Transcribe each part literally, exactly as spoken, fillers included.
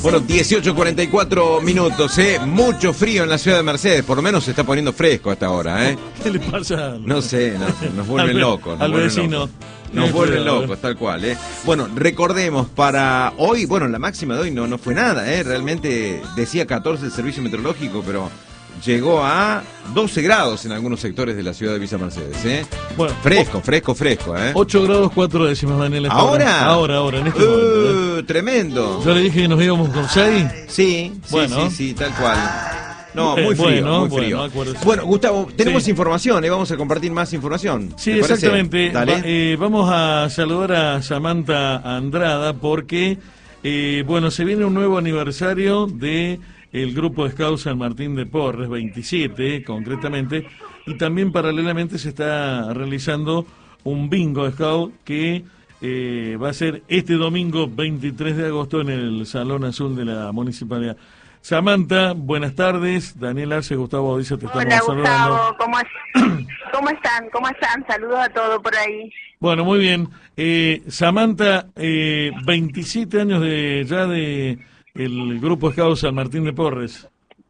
Bueno, dieciocho cuarenta y cuatro minutos, ¿eh? Mucho frío en la ciudad de Mercedes, por lo menos se está poniendo fresco hasta ahora, ¿eh? ¿Qué le pasa? No sé, no, nos vuelven al, locos. Nos al vuelven vecino. Locos. Nos vuelven locos, tal cual, ¿eh? Bueno, recordemos, para hoy, bueno, la máxima de hoy no, no fue nada, ¿eh? Realmente decía catorce el servicio meteorológico, pero llegó a doce grados en algunos sectores de la ciudad de Villa Mercedes, ¿eh? Bueno, fresco, fresco, fresco, ¿eh? ocho grados cuatro décimas, Daniel. ¿Ahora? Ahora, ahora, en este uh, momento. ¿eh? Tremendo. Yo le dije que nos íbamos con seis. Sí, bueno. sí, sí, sí, tal cual. No, muy eh, frío, bueno, muy frío. Bueno, bueno, Gustavo, tenemos sí. información, ¿eh? Vamos a compartir más información. Sí, exactamente. Va, eh, vamos a saludar a Samantha Andrada porque, eh, bueno, se viene un nuevo aniversario de el Grupo de Scouts San Martín de Porres, veintisiete concretamente, y también paralelamente se está realizando un bingo de Scout que eh, va a ser este domingo veintitrés de agosto en el Salón Azul de la Municipalidad. Samantha, buenas tardes. Daniel Arce, Gustavo Odisa, te estamos Hola, saludando. Gustavo, ¿cómo, es? ¿Cómo están? ¿Cómo están? Saludos a todos por ahí. Bueno, muy bien. Eh, Samantha, eh, veintisiete años de ya de el Grupo Scout San Martín de Porres.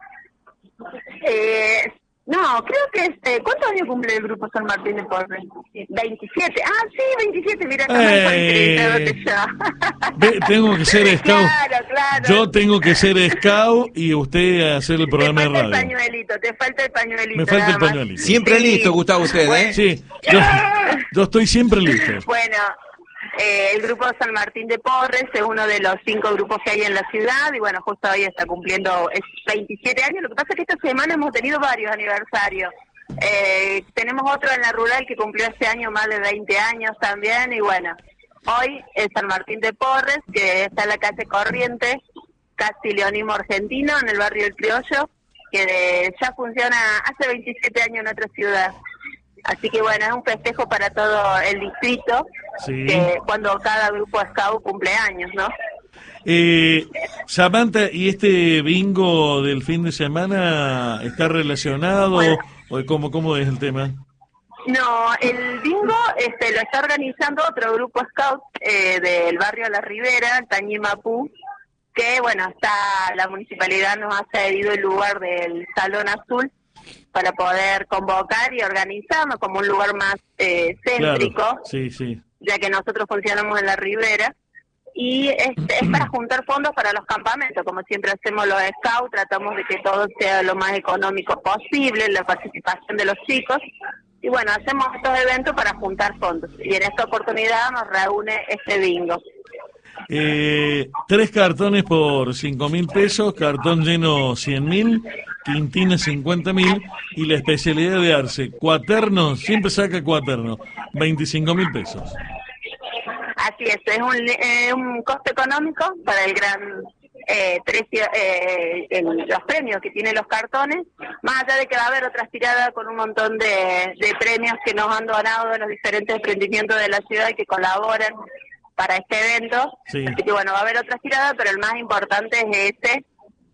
Eh, no, creo que este, ¿cuántos años cumple el Grupo San Martín de Porres? veintisiete. Ah, sí, veintisiete, mira, está eh, más Ve, tengo que ser Scout. Claro, claro. Yo tengo que ser Scout y usted hacer el programa de radio. Te falta el pañuelito, te falta el pañuelito. Me falta el pañuelito. Siempre sí. listo, Gustavo, usted, ¿eh? Sí, yo, yo estoy siempre listo. Bueno, eh, el Grupo San Martín de Porres es uno de los cinco grupos que hay en la ciudad y bueno, justo hoy está cumpliendo es veintisiete años. Lo que pasa es que esta semana hemos tenido varios aniversarios. Eh, tenemos otro en la rural que cumplió este año más de veinte años también y bueno, hoy es San Martín de Porres, que está en la calle Corrientes, casi leonismo argentino, en el barrio El Criollo, que de, ya funciona hace veintisiete años en nuestra ciudad. Así que bueno, es un festejo para todo el distrito, sí. que cuando cada grupo scout cumple años, ¿no? Eh, Samantha, ¿y este bingo del fin de semana está relacionado? Bueno, ¿o cómo, cómo es el tema? No, el bingo este, lo está organizando otro grupo scout eh, del barrio La Ribera, Tañimapú, que bueno, está la municipalidad nos ha cedido el lugar del Salón Azul para poder convocar y organizarnos como un lugar más eh, céntrico, claro, sí, sí. ya que nosotros funcionamos en La Ribera, y este, es para juntar fondos para los campamentos, como siempre hacemos los scouts, tratamos de que todo sea lo más económico posible, la participación de los chicos, y bueno, hacemos estos eventos para juntar fondos, y en esta oportunidad nos reúne este bingo. Eh, tres cartones por cinco mil pesos, cartón lleno cien mil, quintina cincuenta mil y la especialidad de Arce, cuaterno, siempre saca cuaterno, veinticinco mil pesos. Así es, es un, eh, un costo económico para el gran eh, precio, eh, el, los premios que tienen los cartones, más allá de que va a haber otras tiradas con un montón de, de premios que nos han donado de los diferentes emprendimientos de la ciudad y que colaboran para este evento. Sí. Así que bueno, va a haber otras tiradas, pero el más importante es este,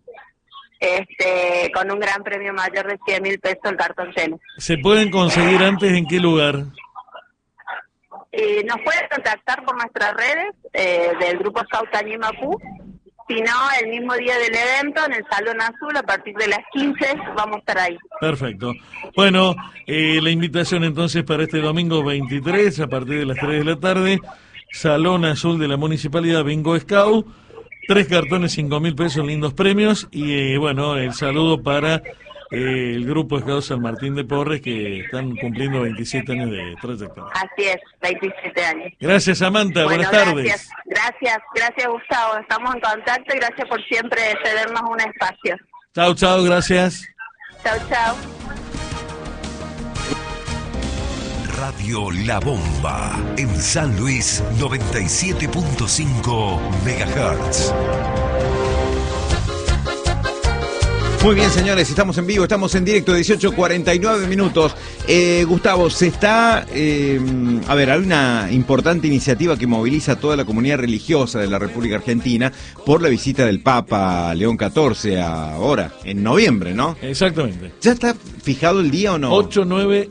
este con un gran premio mayor de cien mil pesos el cartón lleno. ¿Se pueden conseguir antes en qué lugar? Eh, nos pueden contactar por nuestras redes eh, del Grupo Scout Tañimapú, si no, el mismo día del evento en el Salón Azul a partir de las quince vamos a estar ahí. Perfecto. Bueno, eh, la invitación entonces para este domingo veintitrés a partir de las tres de la tarde, Salón Azul de la Municipalidad, Bingo Scout, tres cartones, cinco mil pesos, lindos premios, y eh, bueno, el saludo para eh, el Grupo Scout San Martín de Porres, que están cumpliendo veintisiete años de trayectoria. Así es, veintisiete años. Gracias, Samantha, bueno, buenas tardes. Gracias, gracias, gracias Gustavo, estamos en contacto y gracias por siempre cedernos un espacio. Chao, chao, gracias. Chao, chao. Radio La Bomba, en San Luis, noventa y siete punto cinco megahertz. Muy bien, señores, estamos en vivo, estamos en directo, dieciocho cuarenta y nueve minutos. Eh, Gustavo, se está... Eh, a ver, hay una importante iniciativa que moviliza a toda la comunidad religiosa de la República Argentina por la visita del Papa León catorce ahora, en noviembre, ¿no? Exactamente. ¿Ya está fijado el día o no? ocho, nueve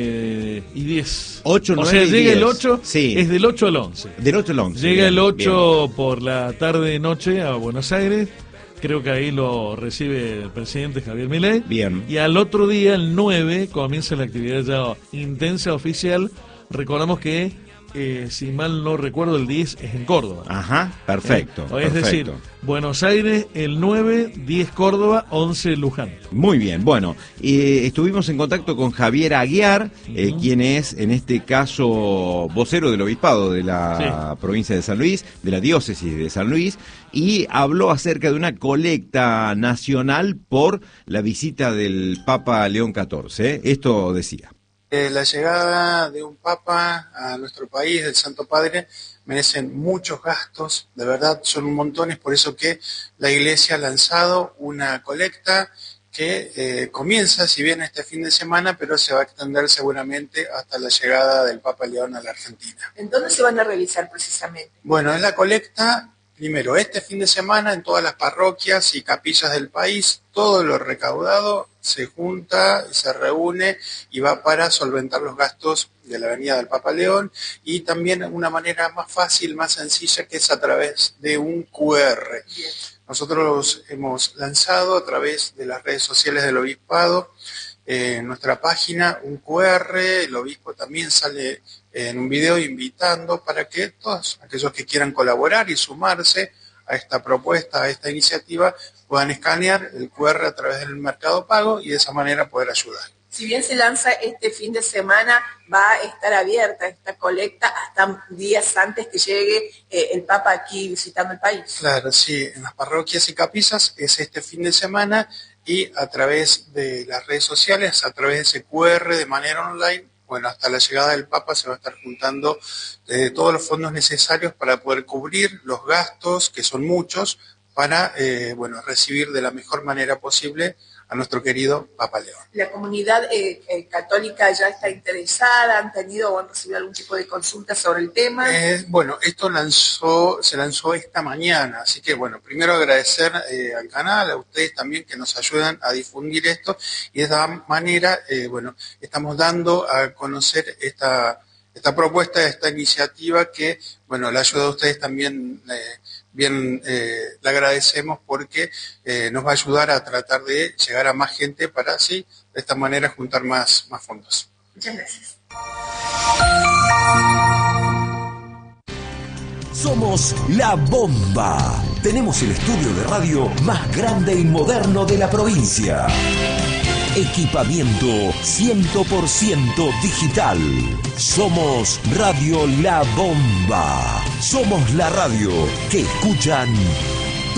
eh, y diez. ocho, o nueve sea, y llega diez. el ocho, Sí. es del ocho al once. Del ocho al once. Llega bien, el ocho bien. por la tarde-noche a Buenos Aires. Creo que ahí lo recibe el presidente Javier Milei. Bien. Y al otro día, el nueve, comienza la actividad ya intensa oficial. Recordamos que, eh, si mal no recuerdo, el diez es en Córdoba. Ajá, perfecto. Eh, es perfecto. decir, Buenos Aires el nueve, diez Córdoba, once Luján. Muy bien, bueno, eh, estuvimos en contacto con Javier Aguiar, eh, Ujú. quien es en este caso vocero del obispado de la Sí. provincia de San Luis, de la diócesis de San Luis, y habló acerca de una colecta nacional por la visita del Papa León catorce. ¿eh? Esto decía. Eh, la llegada de un papa a nuestro país, del Santo Padre, merecen muchos gastos, de verdad son un montón, es por eso que la Iglesia ha lanzado una colecta que eh, comienza, si bien este fin de semana, pero se va a extender seguramente hasta la llegada del Papa León a la Argentina. ¿En dónde se van a realizar precisamente? Bueno, es la colecta, primero, este fin de semana en todas las parroquias y capillas del país, todo lo recaudado se junta, se reúne y va para solventar los gastos de la venida del Papa León, y también una manera más fácil, más sencilla, que es a través de un cu erre. Nosotros hemos lanzado a través de las redes sociales del Obispado, eh, en nuestra página, un cu erre. El obispo también sale en un video invitando para que todos aquellos que quieran colaborar y sumarse a esta propuesta, a esta iniciativa, puedan escanear el cu erre a través del Mercado Pago y de esa manera poder ayudar. Si bien se lanza este fin de semana, va a estar abierta esta colecta hasta días antes que llegue eh, el Papa aquí visitando el país. Claro, sí, en las parroquias y capillas es este fin de semana, y a través de las redes sociales, a través de ese cu erre de manera online, bueno, hasta la llegada del Papa se va a estar juntando eh, todos los fondos necesarios para poder cubrir los gastos, que son muchos, para eh, bueno, recibir de la mejor manera posible a nuestro querido Papa León. La comunidad eh, eh, católica ya está interesada, han tenido o han recibido algún tipo de consulta sobre el tema. Eh, bueno, esto lanzó, se lanzó esta mañana, así que bueno, primero agradecer eh, al canal, a ustedes también que nos ayudan a difundir esto, y de esta manera, eh, bueno, estamos dando a conocer esta, esta propuesta, esta iniciativa que, bueno, la ayuda de ustedes también eh, bien eh, le agradecemos, porque eh, nos va a ayudar a tratar de llegar a más gente para así, de esta manera, juntar más, más fondos. Muchas gracias. Somos La Bomba. Tenemos el estudio de radio más grande y moderno de la provincia. Equipamiento cien por ciento digital. Somos Radio La Bomba. Somos la radio que escuchan